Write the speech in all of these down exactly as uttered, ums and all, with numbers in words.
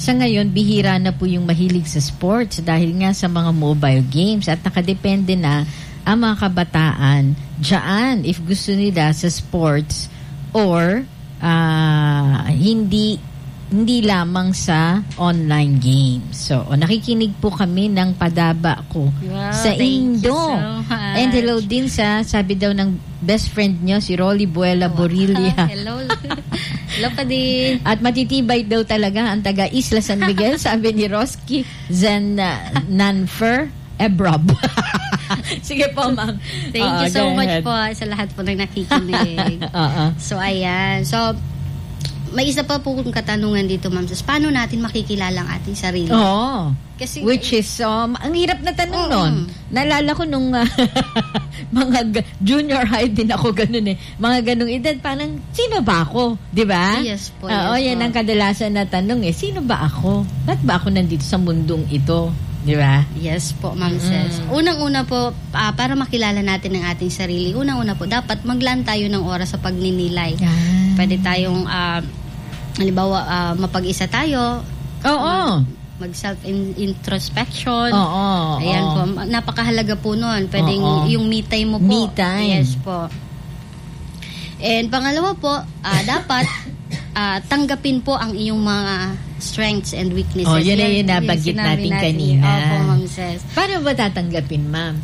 sa ngayon, bihira na po yung mahilig sa sports dahil nga sa mga mobile games at nakadepende na ang mga kabataan dyan if gusto nila sa sports or uh, hindi hindi lamang sa online games. So, o, nakikinig po kami ng padaba ko wow, sa Indo. So and hello din sa, sabi daw ng best friend nyo, si Rolly Buela wow. Borilla. Hello. Hello pa din. At matitibay daw talaga ang taga Isla San Miguel, sabi ni Roski Zan uh, Nanfer Ebrob. Sige po, ma'am. Thank uh, you so much po sa lahat po ng nakikinig. uh-uh. So, ayan. So, may isa pa po kong katanungan dito, ma'am. So, paano natin makikilala ang ating sarili? Oo. Kasi, which is, um, ang hirap na tanong uh, nun. Naalala ko nung uh, mga g- junior high din ako ganun eh. Mga ganung edad, parang, sino ba ako? Diba? Yes po. Uh, yes oh, yan po. Ang kadalasan na tanong eh, sino ba ako? Ba't ba ako nandito sa mundong ito? Di ba? Yes po, ma'am Ses. Mm. Unang-una po, uh, para makilala natin ang ating sarili, unang-una po, dapat maglaan tayo ng oras sa pagninilay. Yeah. Pwede tayong, uh, halimbawa, uh, mapag-isa tayo. Oo. Mag, mag-self-introspection. Oo. Ayan po. Napakahalaga po nun. Pwedeng oo. Yung me time mo po. Me time. Yes po. And pangalawa po, uh, dapat uh, tanggapin po ang iyong mga strengths and weaknesses. Oh, yun na yun nabanggit natin, natin kanina. Opo, ma'am Ses. Paano ba tatanggapin, ma'am?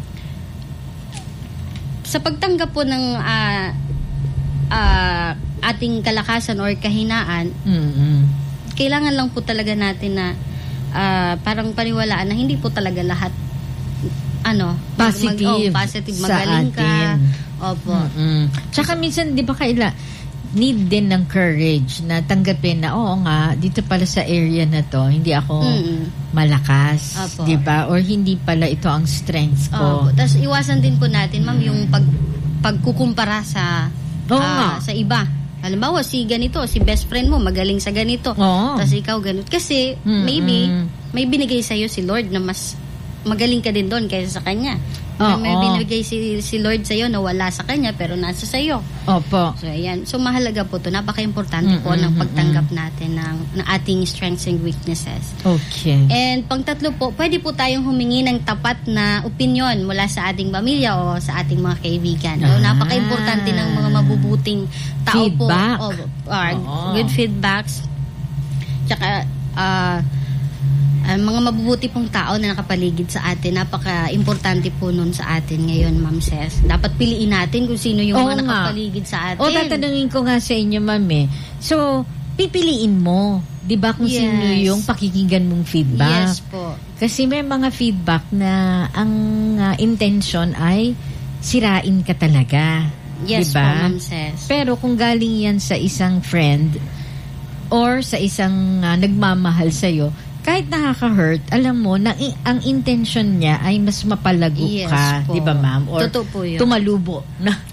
Sa pagtanggap po ng uh, uh, ating kalakasan or kahinaan, mm-hmm. kailangan lang po talaga natin na uh, parang paniwalaan na hindi po talaga lahat ano, positive, mag, oh, positive magaling ka. Opo. Mm-hmm. Tsaka minsan, di ba kaila, need din ng courage na tanggapin na, oo nga, dito pala sa area na to, hindi ako mm-hmm. malakas. Di ba? Or hindi pala ito ang strengths ko. Opo. Tapos iwasan din po natin, ma'am, yung pag, pagkukumpara sa, oh, uh, sa iba. Halimbawa, si ganito, si best friend mo, magaling sa ganito. Oh. Tapos ikaw ganito. Kasi, mm-hmm. maybe, may binigay sa'yo si Lord na mas magaling ka din doon kaysa sa kanya. Oh, may oh. binigay si, si Lord sa'yo na wala sa kanya pero nasa sa'yo. Opo. So, ayan. So, mahalaga po to. Napaka-importante mm-hmm, po ng pagtanggap mm-hmm. natin ng, ng ating strengths and weaknesses. Okay. And pangtatlo po, pwede po tayong humingi ng tapat na opinion mula sa ating pamilya o sa ating mga kaibigan. Ah. So, napaka-importante ng mga mabubuting tao feedback. po. O, or good feedbacks. Tsaka, ah, uh, Uh, mga mabubuti pong tao na nakapaligid sa atin, napaka-importante po nun sa atin ngayon, Ma'am Ses. Dapat piliin natin kung sino yung Oo mga nga. nakapaligid sa atin. O, tatanungin ko nga sa inyo, Ma'am eh. So, pipiliin mo, di ba, kung yes. sino yung pakikinggan mong feedback? Yes po. Kasi may mga feedback na ang uh, intention ay sirain ka talaga. Yes diba? po, Ma'am Ses. Pero kung galing yan sa isang friend or sa isang uh, nagmamahal sa'yo, kahit nakaka-hurt, alam mo na i- ang intention niya ay mas mapalago yes, ka, di ba, ma'am? Or totoo po yun. Tumalubo.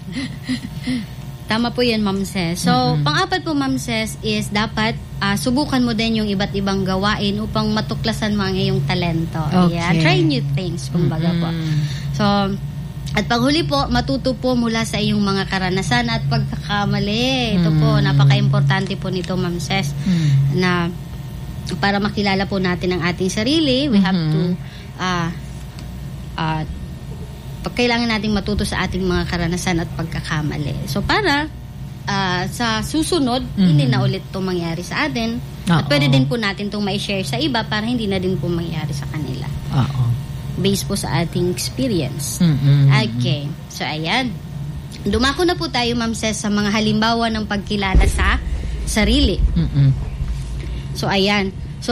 Tama po yan, Ma'am Ses. So, mm-hmm. pang-apat po, Ma'am Ses, is dapat uh, subukan mo din yung iba't ibang gawain upang matuklasan mo ang iyong talento. Okay. Yeah, try new things, kumbaga mm-hmm. po. So, at paghuli po, matuto po mula sa iyong mga karanasan at pagkakamali. Ito mm-hmm. po, napaka-importante po nito, Ma'am Ses, mm-hmm. na para makilala po natin ang ating sarili, we mm-hmm. have to uh, uh, kailangan nating matuto sa ating mga karanasan at pagkakamali. So para uh, sa susunod, mm-hmm. hindi na ulit itong mangyari sa atin. Uh-oh. At pwede din po natin itong ma-share sa iba para hindi na din po mangyari sa kanila. Oo. Based po sa ating experience. Mm-hmm. Okay. So ayan. Dumako na po tayo, Ma'am Ses, sa mga halimbawa ng pagkilala sa sarili. Mm-hmm. So, ayan. So,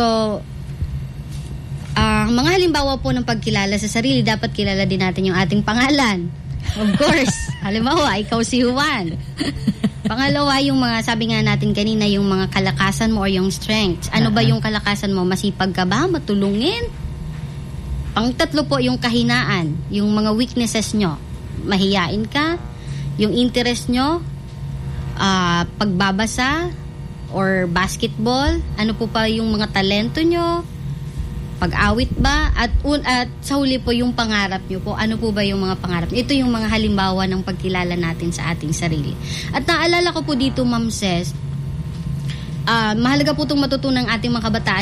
ang uh, mga halimbawa po ng pagkilala sa sarili, dapat kilala din natin yung ating pangalan. Of course. Halimbawa, ikaw si Juan. Pangalawa, yung mga, sabi nga natin kanina, yung mga kalakasan mo or yung strengths. Ano uh-huh. ba yung kalakasan mo? Masipag ka ba? Matulungin? Pangtatlo po, yung kahinaan. Yung mga weaknesses nyo. Mahiyain ka? Yung interest nyo? Uh, pagbabasa? Or basketball, ano po pa yung mga talento nyo, pag-awit ba, at, un, at sa huli po yung pangarap nyo po, ano po ba yung mga pangarap nyo? Ito yung mga halimbawa ng pagkilala natin sa ating sarili. At naalala ko po dito, Ma'am Ses, uh, mahalaga po itong matutunan ng ating mga kabataan